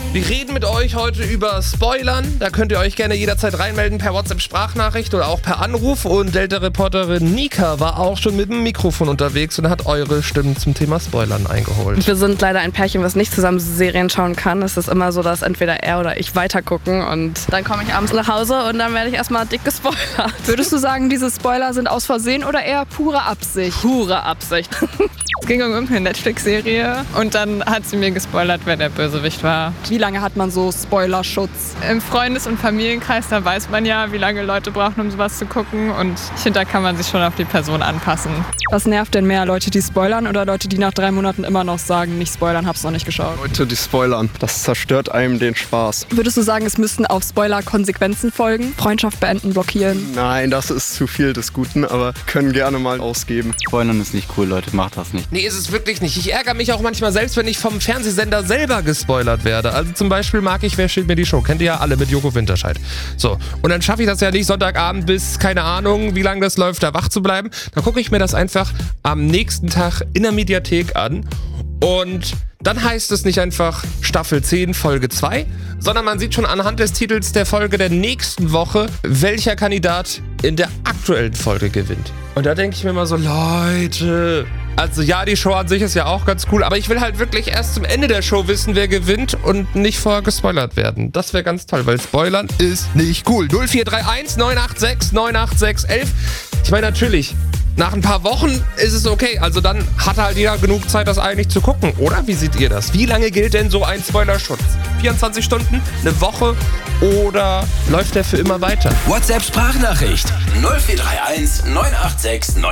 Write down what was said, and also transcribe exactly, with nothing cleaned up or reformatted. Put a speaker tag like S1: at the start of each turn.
S1: Wir reden mit euch heute über Spoilern. Da könnt ihr euch gerne jederzeit reinmelden per WhatsApp-Sprachnachricht oder auch per Anruf. Und Delta-Reporterin Nika war auch schon mit dem Mikrofon unterwegs und hat eure Stimmen zum Thema Spoilern eingeholt.
S2: Wir sind leider ein Pärchen, was nicht zusammen Serien schauen kann. Es ist immer so, dass entweder er oder ich weitergucken und dann komme ich abends nach Hause und dann werde ich erstmal dick gespoilert.
S3: Würdest du sagen, diese Spoiler sind aus Versehen oder eher pure Absicht?
S2: Pure Absicht.
S4: Es ging um irgendeine Netflix-Serie und dann hat sie mir gespoilert, wer der Bösewicht war.
S3: Wie lange hat man so Spoilerschutz?
S4: Im Freundes- und Familienkreis, da weiß man ja, wie lange Leute brauchen, um sowas zu gucken. Und ich finde, da kann man sich schon auf die Person anpassen.
S3: Was nervt denn mehr, Leute, die spoilern oder Leute, die nach drei Monaten immer noch sagen, nicht spoilern, hab's noch nicht geschaut?
S5: Leute, die spoilern. Das zerstört einem den Spaß.
S3: Würdest du sagen, es müssten auf Spoiler Konsequenzen folgen? Freundschaft beenden, blockieren?
S5: Nein, das ist zu viel des Guten, aber können gerne mal ausgeben.
S6: Spoilern ist nicht cool, Leute, macht das nicht.
S1: Nee, ist es wirklich nicht. Ich ärgere mich auch manchmal selbst, wenn ich vom Fernsehsender selber gespoilert werde. Also zum Beispiel mag ich Wer steht mir die Show? Kennt ihr ja alle mit Joko Winterscheid. So, und dann schaffe ich das ja nicht, Sonntagabend bis, keine Ahnung, wie lange das läuft, da wach zu bleiben. Dann gucke ich mir das einfach am nächsten Tag in der Mediathek an und dann heißt es nicht einfach Staffel zehn, Folge zwei, sondern man sieht schon anhand des Titels der Folge der nächsten Woche, welcher Kandidat in der aktuellen Folge gewinnt. Und da denke ich mir immer so, Leute, also ja, die Show an sich ist ja auch ganz cool, aber ich will halt wirklich erst zum Ende der Show wissen, wer gewinnt und nicht vorher gespoilert werden. Das wäre ganz toll, weil Spoilern ist nicht cool. null vier drei eins neun acht sechs neun acht sechs elf. Ich meine, natürlich, nach ein paar Wochen ist es okay. Also dann hat halt jeder genug Zeit, das eigentlich zu gucken. Oder wie seht ihr das? Wie lange gilt denn so ein Spoilerschutz? vierundzwanzig Stunden? Eine Woche? Oder läuft der für immer weiter?
S7: WhatsApp-Sprachnachricht null vier drei eins neun acht sechs neun